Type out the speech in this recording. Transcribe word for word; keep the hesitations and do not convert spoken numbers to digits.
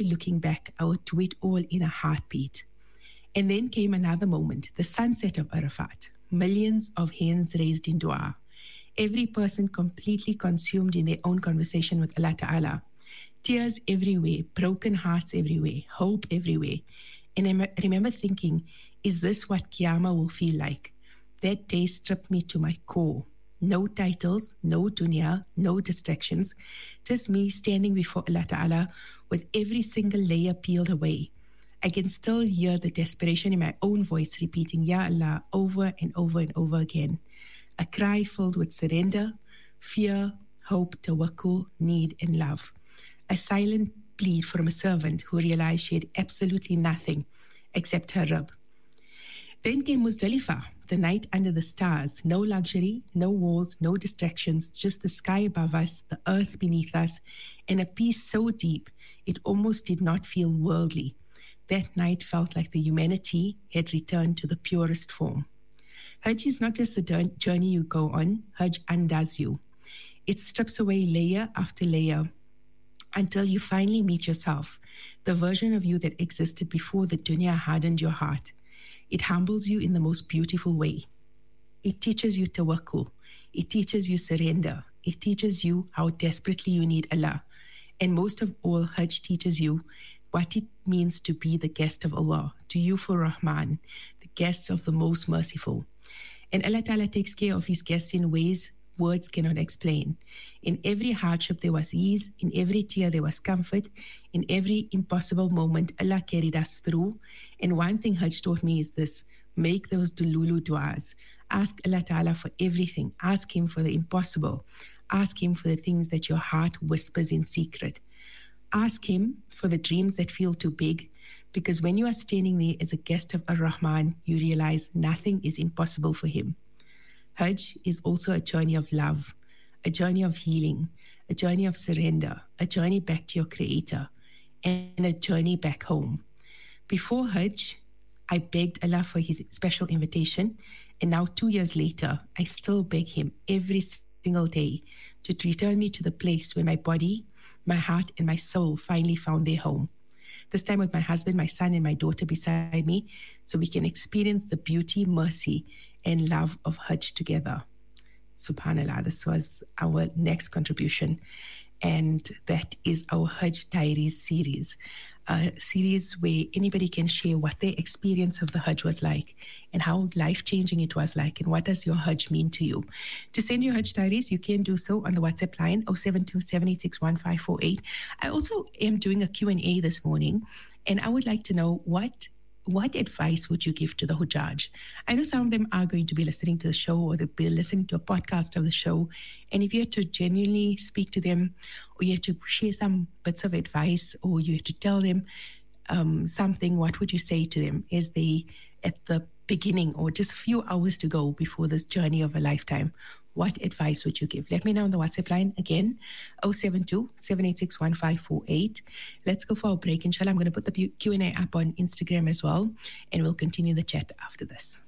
looking back, I would do it all in a heartbeat. And then came another moment, the sunset of Arafat. Millions of hands raised in dua. Every person completely consumed in their own conversation with Allah Ta'ala. Tears everywhere, broken hearts everywhere, hope everywhere. And I remember thinking, is this what Qiyamah will feel like? That day stripped me to my core. No titles, no dunya, no distractions. Just me standing before Allah Ta'ala with every single layer peeled away. I can still hear the desperation in my own voice repeating, Ya Allah, over and over and over again. A cry filled with surrender, fear, hope, tawakkul, need, and love. A silent plea from a servant who realized she had absolutely nothing except her Rabb. Then came Muzdalifah, the night under the stars. No luxury, no walls, no distractions, just the sky above us, the earth beneath us, and a peace so deep it almost did not feel worldly. That night felt like the humanity had returned to the purest form. Hajj is not just a journey you go on, Hajj undoes you. It strips away layer after layer until you finally meet yourself, the version of you that existed before the dunya hardened your heart. It humbles you in the most beautiful way. It teaches you tawakkul. It teaches you surrender. It teaches you how desperately you need Allah. And most of all, Hajj teaches you what it means to be the guest of Allah, to you for Rahman, the guests of the most merciful. And Allah Ta'ala takes care of his guests in ways words cannot explain. In every hardship there was ease, in every tear there was comfort, in every impossible moment Allah carried us through. And one thing Hajj taught me is this: make those dululu du'as. Ask Allah Ta'ala for everything. Ask him for the impossible. Ask him for the things that your heart whispers in secret. Ask him for the dreams that feel too big, because when you are standing there as a guest of Ar-Rahman, you realize nothing is impossible for him. Hajj is also a journey of love, a journey of healing, a journey of surrender, a journey back to your Creator, and a journey back home. Before Hajj, I begged Allah for his special invitation, and now two years later, I still beg him every single day to return me to the place where my body, my heart, and my soul finally found their home. This time with my husband, my son, and my daughter beside me, so we can experience the beauty, mercy, and love of Hajj together. Subhanallah, this was our next contribution. And that is our Hajj Diaries series, a series where anybody can share what their experience of the Hajj was like and how life-changing it was like, and what does your Hajj mean to you. To send your Hajj Diaries, you can do so on the WhatsApp line oh seven two, seven eight six, one five four eight. I also am doing a Q and A this morning, and I would like to know what What advice would you give to the Hujjaj? I know some of them are going to be listening to the show, or they'll be listening to a podcast of the show. And if you had to genuinely speak to them, or you had to share some bits of advice, or you had to tell them um, something, what would you say to them as they at the beginning, or just a few hours to go before this journey of a lifetime? What advice would you give? Let me know on the WhatsApp line again, oh seven two, seven eight six, one five four eight. Let's go for a break. Inshallah, I'm going to put the Q and A up on Instagram as well, and we'll continue the chat after this.